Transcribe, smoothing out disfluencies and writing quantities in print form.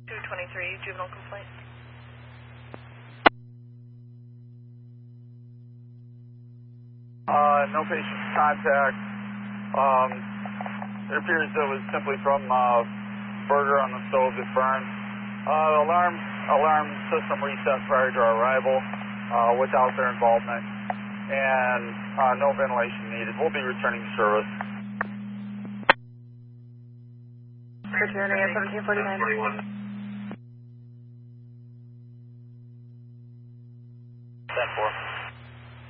223, juvenile complaint. No patient contact. It appears it was simply from burger on the stove that burned. Alarm system reset prior to our arrival without their involvement, and no ventilation needed. We'll be returning to service. Criterion 1749.